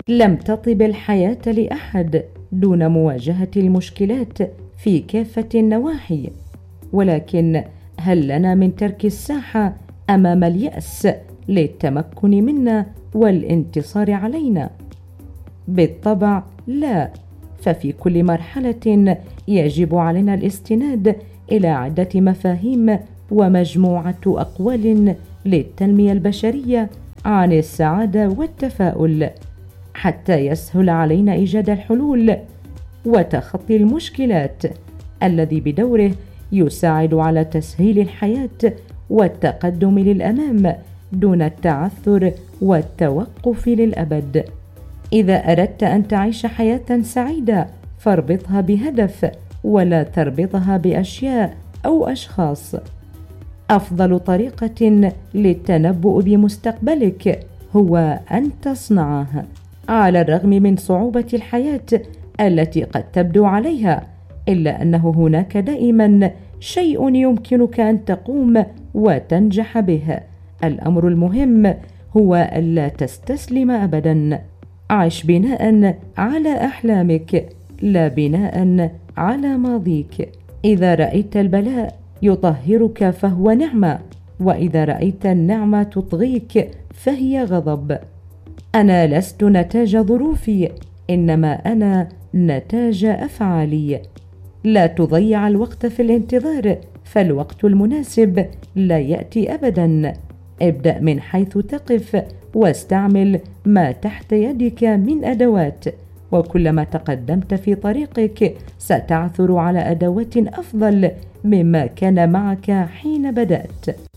لم تطب الحياة لأحد دون مواجهة المشكلات في كافة النواحي، ولكن هل لنا من ترك الساحة أمام اليأس للتمكن منا والانتصار علينا؟ بالطبع لا، ففي كل مرحلة يجب علينا الاستناد إلى عدة مفاهيم ومجموعة أقوال للتنمية البشرية عن السعادة والتفاؤل، حتى يسهل علينا إيجاد الحلول وتخطي المشكلات، الذي بدوره يساعد على تسهيل الحياة والتقدم للأمام دون التعثر والتوقف للأبد. إذا أردت أن تعيش حياة سعيدة فاربطها بهدف ولا تربطها بأشياء أو أشخاص. أفضل طريقة للتنبؤ بمستقبلك هو أن تصنعه، على الرغم من صعوبة الحياة التي قد تبدو عليها، إلا أنه هناك دائما شيء يمكنك أن تقوم وتنجح به. الأمر المهم هو ألا تستسلم أبدا. عش بناء على أحلامك لا بناء على ماضيك. إذا رأيت البلاء يطهرك فهو نعمة، وإذا رأيت النعمة تطغيك فهي غضب. أنا لست نتاج ظروفي، إنما أنا نتاج أفعالي. لا تضيع الوقت في الانتظار، فالوقت المناسب لا يأتي أبدا. ابدأ من حيث تقف واستعمل ما تحت يدك من أدوات، وكلما تقدمت في طريقك ستعثر على أدوات أفضل مما كان معك حين بدأت.